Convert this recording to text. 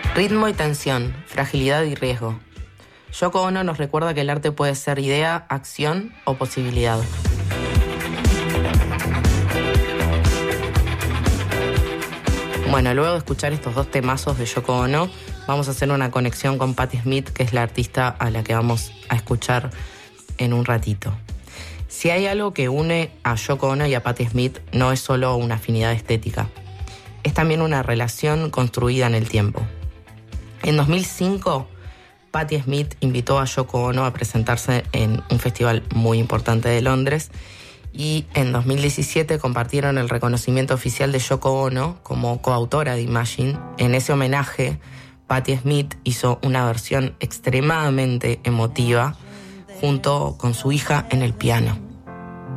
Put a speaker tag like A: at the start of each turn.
A: Ritmo y tensión, fragilidad y riesgo. Yoko Ono nos recuerda que el arte puede ser idea, acción o posibilidad. Bueno, luego de escuchar estos dos temazos de Yoko Ono, vamos a hacer una conexión con Patti Smith, que es la artista a la que vamos a escuchar en un ratito. Si hay algo que une a Yoko Ono y a Patti Smith, no es solo una afinidad estética. Es también una relación construida en el tiempo. En 2005, Patti Smith invitó a Yoko Ono a presentarse en un festival muy importante de Londres y en 2017 compartieron el reconocimiento oficial de Yoko Ono como coautora de Imagine. En ese homenaje, Patti Smith hizo una versión extremadamente emotiva junto con su hija en el piano.